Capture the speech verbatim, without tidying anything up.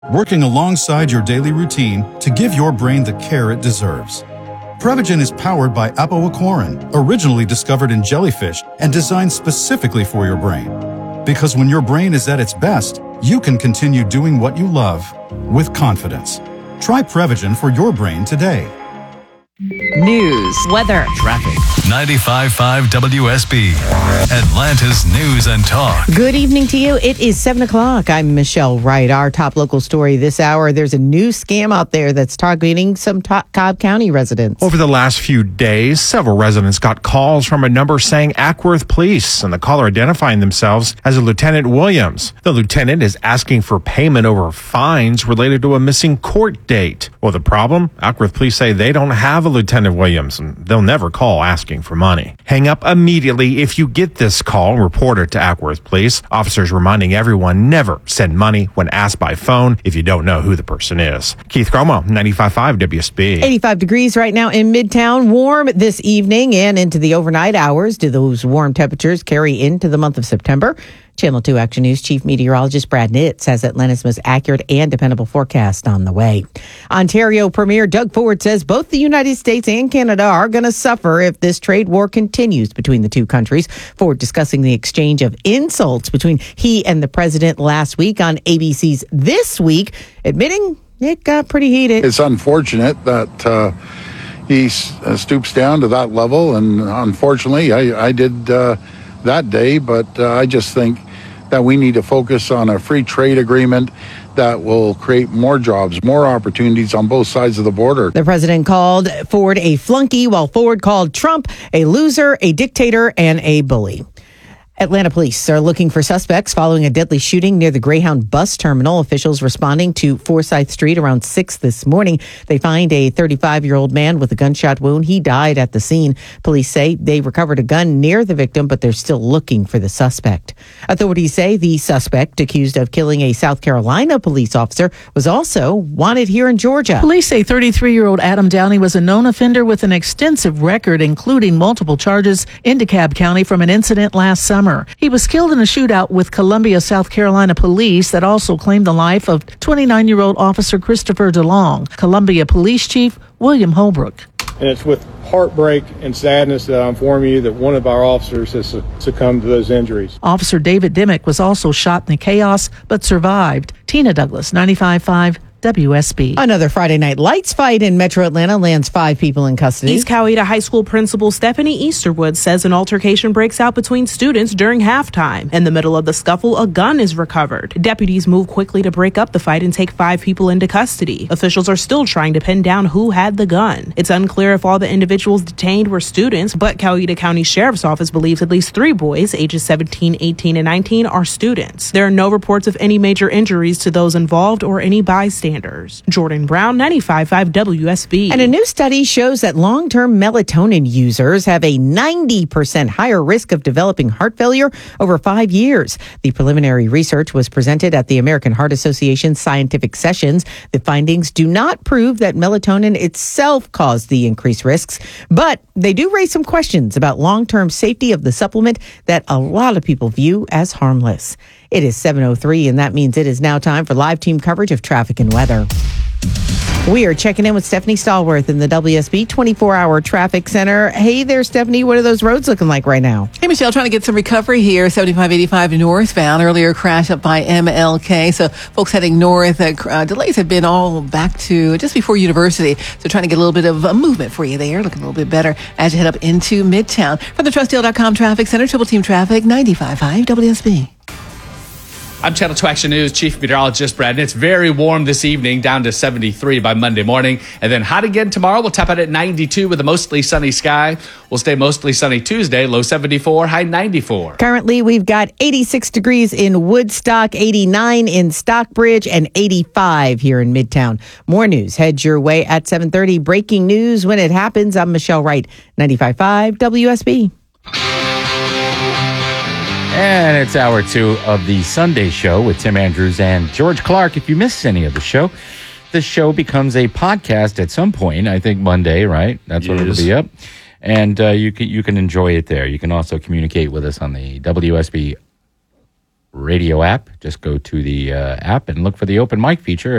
working alongside your daily routine to give your brain the care it deserves. Prevagen is powered by apoaquarin, originally discovered in jellyfish and designed specifically for your brain. Because when your brain is at its best, you can continue doing what you love with confidence. Try Prevagen for your brain today. News, weather, traffic. ninety-five point five W S B, Atlanta's News and Talk. Good evening to you. It is seven o'clock. I'm Michelle Wright. Our top local story this hour, there's a new scam out there that's targeting some top Cobb County residents. Over the last few days, several residents got calls from a number saying Ackworth Police, and the caller identifying themselves as a Lieutenant Williams. The lieutenant is asking for payment over fines related to a missing court date. Well, the problem? Ackworth Police say they don't have a Lieutenant Williams, and they'll never call asking for money. Hang up immediately if you get this call and report it to Ackworth Police. Officers reminding everyone never send money when asked by phone if you don't know who the person is. Keith Gromo, ninety-five point five W S B. eighty-five degrees right now in Midtown. Warm this evening and into the overnight hours. Do those warm temperatures carry into the month of September? Channel two Action News Chief Meteorologist Brad Nitz says Atlanta's most accurate and dependable forecast on the way. Ontario Premier Doug Ford says both the United States and Canada are going to suffer if this trade war continues between the two countries. Ford discussing the exchange of insults between he and the president last week on A B C's This Week, admitting it got pretty heated. It's unfortunate that uh, he uh, stoops down to that level, and unfortunately, I, I did uh, that day, but uh, I just think that we need to focus on a free trade agreement that will create more jobs, more opportunities on both sides of the border. The president called Ford a flunky, while Ford called Trump a loser, a dictator, and a bully. Atlanta police are looking for suspects following a deadly shooting near the Greyhound bus terminal. Officials responding to Forsyth Street around six this morning. They find a thirty-five-year-old man with a gunshot wound. He died at the scene. Police say they recovered a gun near the victim, but they're still looking for the suspect. Authorities say the suspect, accused of killing a South Carolina police officer, was also wanted here in Georgia. Police say thirty-three-year-old Adam Downey was a known offender with an extensive record, including multiple charges in DeKalb County from an incident last summer. He was killed in a shootout with Columbia, South Carolina police that also claimed the life of twenty-nine-year-old Officer Christopher DeLong. Columbia Police Chief William Holbrook. And it's with heartbreak and sadness that I inform you that one of our officers has succumbed to those injuries. Officer David Dimmick was also shot in the chaos but survived. Tina Douglas, ninety-five point five W S B. Another Friday Night Lights fight in Metro Atlanta lands five people in custody. East Coweta High School principal Stephanie Easterwood says an altercation breaks out between students during halftime. In the middle of the scuffle, a gun is recovered. Deputies move quickly to break up the fight and take five people into custody. Officials are still trying to pin down who had the gun. It's unclear if all the individuals detained were students, but Coweta County Sheriff's Office believes at least three boys, ages seventeen, eighteen, and nineteen, are students. There are no reports of any major injuries to those involved or any bystanders. Jordan Brown, ninety-five point five W S B. And a new study shows that long-term melatonin users have a ninety percent higher risk of developing heart failure over five years. The preliminary research was presented at the American Heart Association scientific sessions. The findings do not prove that melatonin itself caused the increased risks, but they do raise some questions about long-term safety of the supplement that a lot of people view as harmless. It is seven oh three, and that means it is now time for live team coverage of traffic and weather. We are checking in with Stephanie Stallworth in the W S B twenty-four hour Traffic Center. Hey there, Stephanie. What are those roads looking like right now? Hey, Michelle, trying to get some recovery here. seventy-five eighty-five northbound. Earlier crash up by M L K. So folks heading north, uh, uh, delays have been all back to just before University. So trying to get a little bit of uh, movement for you there. Looking a little bit better as you head up into Midtown. From the Trustdale dot com Traffic Center, Triple Team Traffic, ninety-five point five W S B. I'm Channel two Action News Chief Meteorologist Brad. And it's very warm this evening, down to seventy-three by Monday morning. And then hot again tomorrow. We'll top out at ninety-two with a mostly sunny sky. We'll stay mostly sunny Tuesday, low seventy-four, high ninety-four. Currently, we've got eighty-six degrees in Woodstock, eighty-nine in Stockbridge, and eighty-five here in Midtown. More news heads your way at seven thirty. Breaking news when it happens. I'm Michelle Wright, ninety-five point five W S B. And it's hour two of the Sunday show with Tim Andrews and George Clark. If you missed any of the show, the show becomes a podcast at some point. I think Monday, right? That's when it'll be up. And uh, you can you can enjoy it there. You can also communicate with us on the W S B radio app. Just go to the uh, app and look for the open mic feature.